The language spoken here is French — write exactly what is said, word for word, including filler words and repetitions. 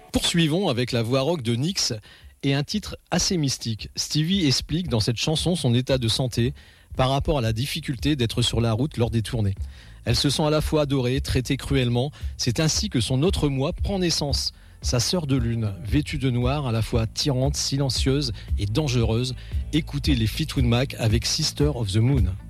Poursuivons avec la voix rock de Nyx et un titre assez mystique. Stevie explique dans cette chanson son état de santé par rapport à la difficulté d'être sur la route lors des tournées. Elle se sent à la fois adorée, traitée cruellement. C'est ainsi que son autre moi prend naissance. Sa sœur de lune, vêtue de noir, à la fois tyrante, silencieuse et dangereuse. Écoutez les Fleetwood Mac avec Sister of the Moon.